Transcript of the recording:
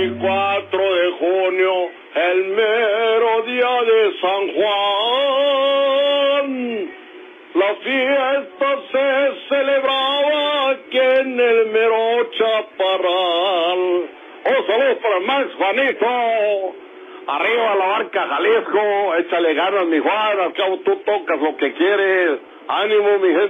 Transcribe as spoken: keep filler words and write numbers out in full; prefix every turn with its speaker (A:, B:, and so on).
A: El cuatro de junio, el mero día de San Juan, la fiesta se celebraba aquí en el mero Chaparral. Oh, saludos para el Max, Juanito. Arriba la barca Jalisco, échale ganas, mi Juan, al cabo tú tocas lo que quieres. Ánimo, mi gente.